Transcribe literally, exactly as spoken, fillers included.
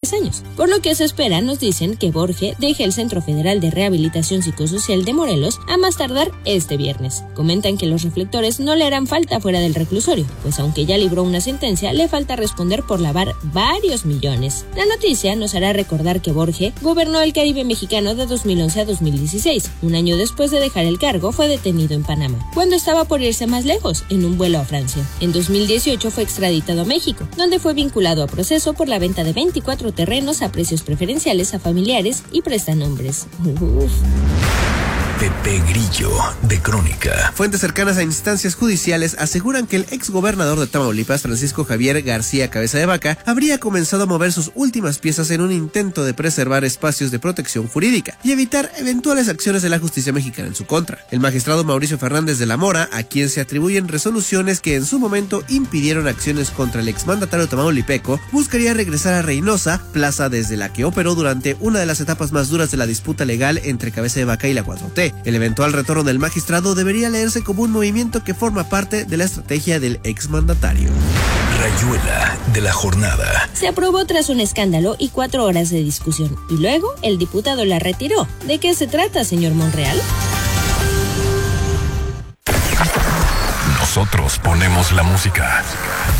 tres años. Por lo que se espera, nos dicen, que Borge deje el Centro Federal de Rehabilitación Psicosocial de Morelos a más tardar este viernes. Comentan que los reflectores no le harán falta fuera del reclusorio, pues aunque ya libró una sentencia, le falta responder por lavar varios millones. La noticia nos hará recordar que Borge gobernó el Caribe mexicano de dos mil once a dos mil dieciséis. Un año después de dejar el cargo, fue detenido en Panamá, cuando estaba por irse más lejos, en un vuelo a Francia. En dos mil dieciocho fue extraditado a México, donde fue vinculado a proceso por la venta de veinticuatro terrenos a precios preferenciales a familiares y prestanombres. Uf. Pepe Grillo, de Crónica. Fuentes cercanas a instancias judiciales aseguran que el exgobernador de Tamaulipas, Francisco Javier García Cabeza de Vaca, habría comenzado a mover sus últimas piezas en un intento de preservar espacios de protección jurídica y evitar eventuales acciones de la justicia mexicana en su contra. El magistrado Mauricio Fernández de la Mora, a quien se atribuyen resoluciones que en su momento impidieron acciones contra el exmandatario tamaulipeco, buscaría regresar a Reynosa, plaza desde la que operó durante una de las etapas más duras de la disputa legal entre Cabeza de Vaca y la cuatro T. El eventual retorno del magistrado debería leerse como un movimiento que forma parte de la estrategia del exmandatario. Rayuela de la jornada. Se aprobó tras un escándalo y cuatro horas de discusión, y luego el diputado la retiró. ¿De qué se trata, señor Monreal? Nosotros ponemos la música.